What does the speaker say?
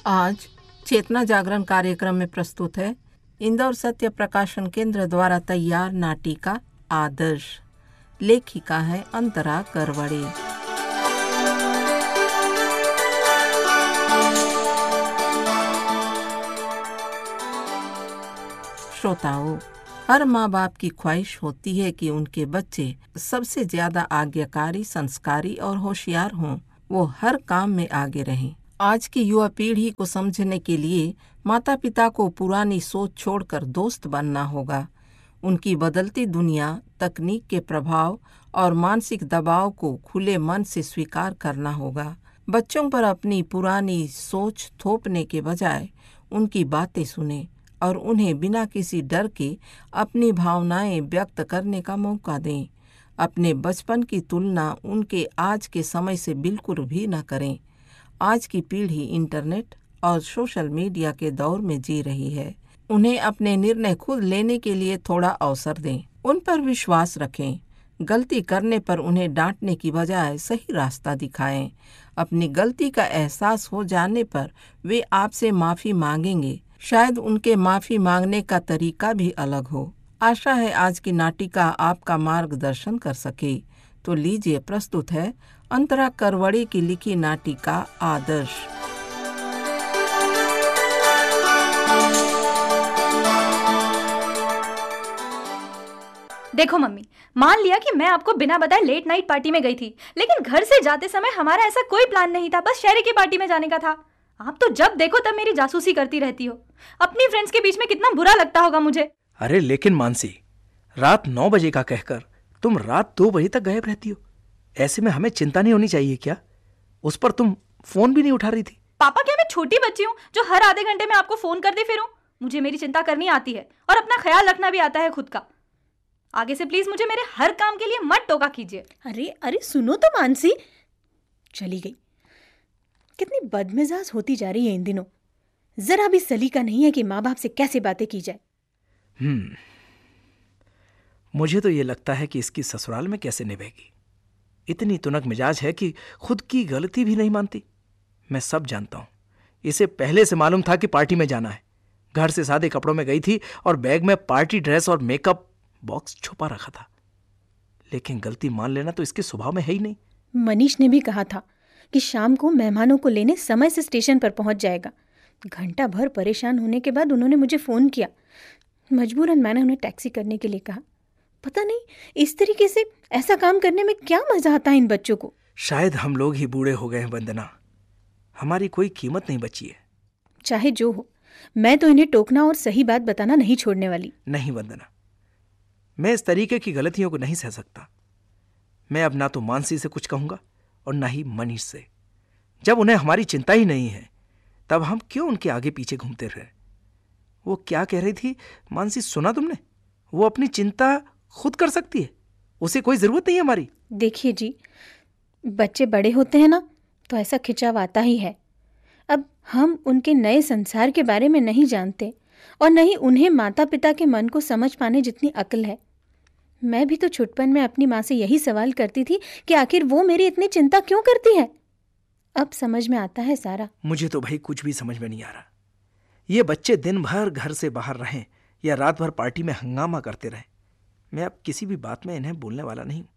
आज चेतना जागरण कार्यक्रम में प्रस्तुत है इंदौर सत्य प्रकाशन केंद्र द्वारा तैयार नाटिका आदर्श। लेखिका है अंतरा करवड़े। श्रोताओं, हर माँ बाप की ख्वाहिश होती है कि उनके बच्चे सबसे ज्यादा आज्ञाकारी, संस्कारी और होशियार हों। वो हर काम में आगे रहें। आज की युवा पीढ़ी को समझने के लिए माता पिता को पुरानी सोच छोड़कर दोस्त बनना होगा। उनकी बदलती दुनिया, तकनीक के प्रभाव और मानसिक दबाव को खुले मन से स्वीकार करना होगा। बच्चों पर अपनी पुरानी सोच थोपने के बजाय उनकी बातें सुने और उन्हें बिना किसी डर के अपनी भावनाएं व्यक्त करने का मौका दें। अपने बचपन की तुलना उनके आज के समय से बिल्कुल भी न करें। आज की पीढ़ी इंटरनेट और सोशल मीडिया के दौर में जी रही है। उन्हें अपने निर्णय खुद लेने के लिए थोड़ा अवसर दें। उन पर विश्वास रखें। गलती करने पर उन्हें डांटने की बजाय सही रास्ता दिखाएं। अपनी गलती का एहसास हो जाने पर वे आपसे माफ़ी मांगेंगे। शायद उनके माफ़ी मांगने का तरीका भी अलग हो। आशा है आज की नाटिका आपका मार्गदर्शन कर सके। तो लीजिए, प्रस्तुत है अंतरा करवड़े की लिखी नाटिका आदर्श। देखो मम्मी, मान लिया कि मैं आपको बिना बताए लेट नाइट पार्टी में गई थी, लेकिन घर से जाते समय हमारा ऐसा कोई प्लान नहीं था, बस शहर की पार्टी में जाने का था। आप तो जब देखो तब मेरी जासूसी करती रहती हो। अपनी फ्रेंड्स के बीच में कितना बुरा लगता होगा मुझे। अरे लेकिन मानसी, रात 9 बजे का कहकर तुम रात 2 बजे तक गायब रहती हो। ऐसे में हमें चिंता नहीं होनी चाहिए क्या? उस पर तुम फोन भी नहीं उठा रही थी। पापा, क्या मैं छोटी बच्ची हूँ जो हर आधे घंटे में आपको फोन करती फिरूं? मुझे मेरी चिंता करनी आती है और अपना ख्याल रखना भी आता है खुद का। आगे से प्लीज मुझे मेरे हर काम के लिए मत टोका कीजिए। अरे सुनो तो मानसी, चली गई। कितनी बदमिजाज होती जा रही है इन दिनों। जरा भी सलीका नहीं है कि माँ बाप से कैसे बातें की जाए। मुझे तो ये लगता है कि इसकी ससुराल में कैसे निभेगी। इतनी तुनक मिजाज है कि खुद की गलती भी नहीं मानती। मैं सब जानता हूं। इसे पहले से मालूम था कि पार्टी में जाना है। घर से सादे कपड़ों में गई थी और बैग में पार्टी ड्रेस और मेकअप बॉक्स छुपा रखा था। लेकिन गलती मान लेना तो इसके स्वभाव में है ही नहीं। मनीष ने भी कहा था कि शाम को मेहमानों को लेने समय से स्टेशन पर पहुंच जाएगा। घंटा भर परेशान होने के बाद उन्होंने मुझे फ़ोन किया। मजबूरन मैंने उन्हें टैक्सी करने के लिए कहा। पता नहीं इस तरीके से ऐसा काम करने में क्या मजा आता है इन बच्चों को। शायद हम लोग ही बूढ़े हो गए हैं वंदना। हमारी कोई कीमत नहीं बची है। चाहे जो हो, मैं तो इन्हें टोकना और सही बात बताना नहीं छोड़ने वाली। नहीं वंदना, मैं इस तरीके की गलतियों को नहीं सह सकता। मैं अब ना तो मानसी से कुछ कहूंगा और ना ही मनीष से। जब उन्हें हमारी चिंता ही नहीं है तब हम क्यों उनके आगे पीछे घूमते रहे। वो क्या कह रही थी मानसी, सुना तुमने? वो अपनी चिंता खुद कर सकती है, उसे कोई जरूरत नहीं है हमारी। देखिए जी, बच्चे बड़े होते हैं ना तो ऐसा खिंचाव आता ही है। अब हम उनके नए संसार के बारे में नहीं जानते और नहीं उन्हें माता पिता के मन को समझ पाने जितनी अक्ल है। मैं भी तो छुटपन में अपनी माँ से यही सवाल करती थी कि आखिर वो मेरी इतनी चिंता क्यों करती है। अब समझ में आता है सारा। मुझे तो भाई कुछ भी समझ में नहीं आ रहा। ये बच्चे दिन भर घर से बाहर रहें या रात भर पार्टी में हंगामा करते रहें, मैं अब किसी भी बात में इन्हें बोलने वाला नहीं।